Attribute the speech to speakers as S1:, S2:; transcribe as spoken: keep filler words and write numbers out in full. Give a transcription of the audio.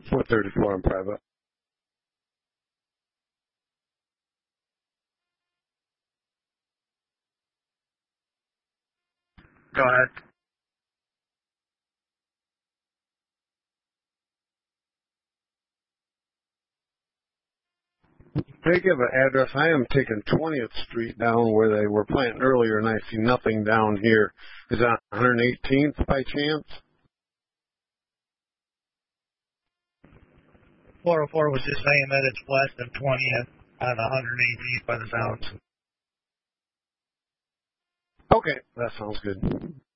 S1: four thirty-four on private.
S2: Go ahead.
S1: They give an address. I am taking twentieth Street down where they were planting earlier, and I see nothing down here. Is that one hundred eighteenth by chance?
S2: four oh four was just saying that it's west of twentieth on one hundred eighteenth by the sounds.
S1: Okay, that sounds good.